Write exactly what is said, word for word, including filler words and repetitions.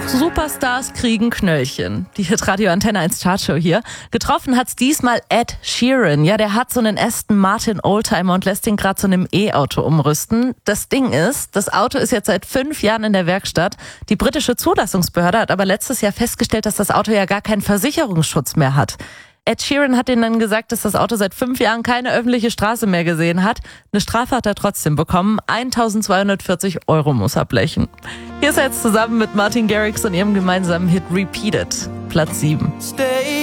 Auch Superstars kriegen Knöllchen. Die Hitradio Antenne eins Chartshow hier. Getroffen hat's diesmal Ed Sheeran. Ja, der hat so einen Aston Martin Oldtimer und lässt ihn gerade zu einem E-Auto umrüsten. Das Ding ist, das Auto ist jetzt seit fünf Jahren in der Werkstatt. Die britische Zulassungsbehörde hat aber letztes Jahr festgestellt, dass das Auto ja gar keinen Versicherungsschutz mehr hat. Ed Sheeran hat ihnen dann gesagt, dass das Auto seit fünf Jahren keine öffentliche Straße mehr gesehen hat. Eine Strafe hat er trotzdem bekommen. eintausendzweihundertvierzig Euro muss er blechen. Hier ist er jetzt zusammen mit Martin Garrix und ihrem gemeinsamen Hit Repeat It. Platz sieben. Stay